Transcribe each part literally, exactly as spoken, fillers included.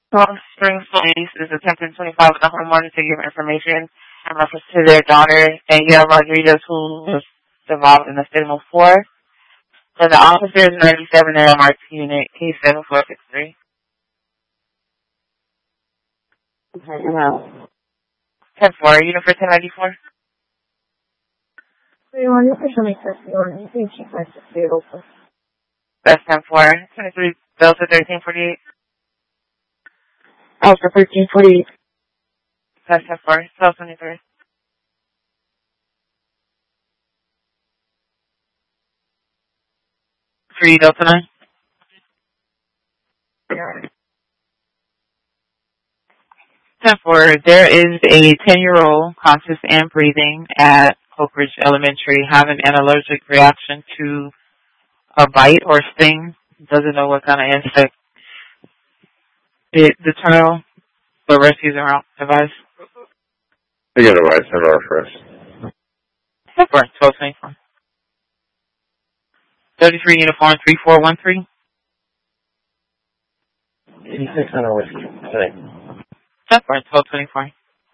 Palm Springs Police is attempting twenty-five with the homeowner to give information in reference to their daughter, Danielle Rodriguez, who was involved in the fatal four. So the officer is ninety-seven in M R T unit, case seven four six three. No. ten four, unit for ten ninety-four. That's ten four. twenty-three, Delta thirteen forty-eight. Alpha thirteen forty-eight. That's ten four, twelve twenty-three. three, Delta nine. ten four, there is a ten-year-old conscious and breathing at Oak Ridge Elementary having an allergic reaction to a bite or sting. Doesn't know what kind of insect. The, the child, the rescues are out device. You got a right center first. ten four, twelve twenty-four. thirty-three uniform three four one three. eighty-six on our whiskey. Today. ten four, twelve twenty-four.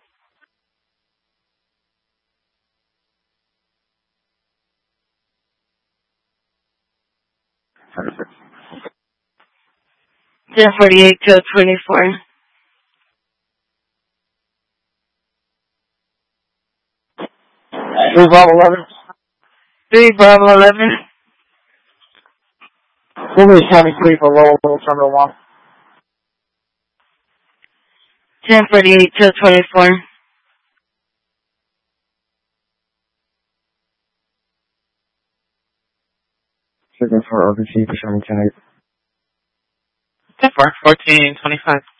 ten forty-eight till twenty-four. Three Bravo eleven. three Bravo eleven. Women's County three for Lowell, Little Terminal one. ten forty-eight till twenty-four. Second for R B C for seven ten eight. ten four, fourteen twenty-five.